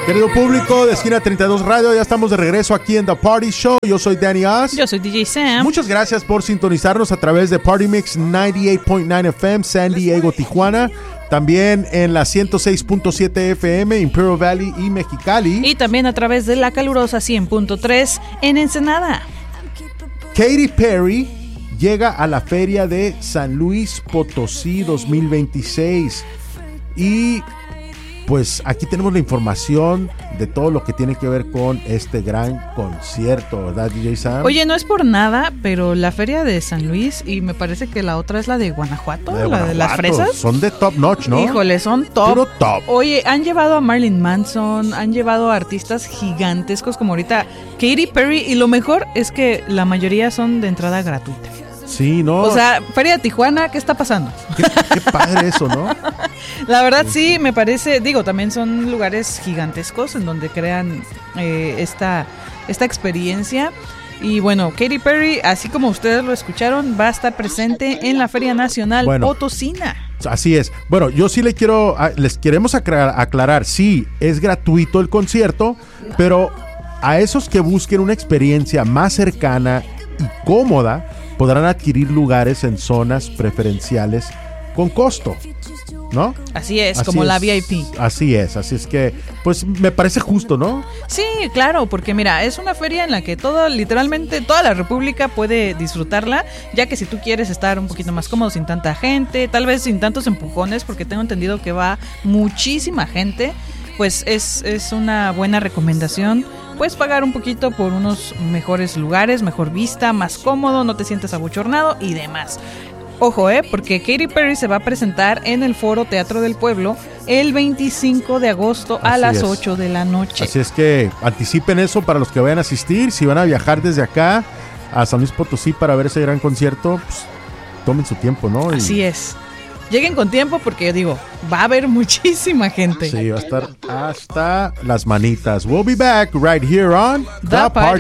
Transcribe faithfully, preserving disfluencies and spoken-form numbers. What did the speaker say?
Querido público de Esquina treinta y dos Radio, ya estamos de regreso aquí en The Party Show. Yo soy Danny Oz. Yo soy D J Sam. Muchas gracias por sintonizarnos a través de Party Mix noventa y ocho punto nueve F M, San Diego, Tijuana. También en la ciento seis punto siete F M, Imperial Valley y Mexicali. Y también a través de la calurosa cien punto tres en Ensenada. Katy Perry llega a la Feria de San Luis Potosí dos mil veintiséis. Y pues aquí tenemos la información de todo lo que tiene que ver con este gran concierto, ¿verdad, D J Sam? Oye, no es por nada, pero la Feria de San Luis, y me parece que la otra es la de Guanajuato, de la Guanajuato. de las fresas. Son de top notch, ¿no? Híjole, son top. Puro top. Oye, han llevado a Marilyn Manson, han llevado a artistas gigantescos como ahorita Katy Perry, y lo mejor es que la mayoría son de entrada gratuita. Sí, ¿no? O sea, Feria de Tijuana, ¿qué está pasando? Qué, qué padre eso, ¿no? La verdad sí, me parece, digo, también son lugares gigantescos en donde crean eh, esta, esta experiencia. Y bueno, Katy Perry, así como ustedes lo escucharon, va a estar presente en la Feria Nacional bueno, Potosina. Así es. Bueno, yo sí le quiero, les queremos aclarar, aclarar, sí, es gratuito el concierto, pero a esos que busquen una experiencia más cercana y cómoda, podrán adquirir lugares en zonas preferenciales con costo, ¿no? Así es, así como es, la V I P. Así es, así es que, pues me parece justo, ¿no? Sí, claro, porque mira, es una feria en la que todo, literalmente toda la República puede disfrutarla, ya que si tú quieres estar un poquito más cómodo sin tanta gente, tal vez sin tantos empujones, porque tengo entendido que va muchísima gente, pues es, es una buena recomendación. Puedes pagar un poquito por unos mejores lugares, mejor vista, más cómodo, no te sientes abochornado y demás. Ojo, eh, porque Katy Perry se va a presentar en el Foro Teatro del Pueblo el veinticinco de agosto a Así las es. ocho de la noche. Así es que anticipen eso para los que vayan a asistir. Si van a viajar desde acá a San Luis Potosí para ver ese gran concierto, pues tomen su tiempo, ¿no? Y así es. Lleguen con tiempo porque, digo, va a haber muchísima gente. sí, va a estar hasta las manitas. We'll be back right here on The Party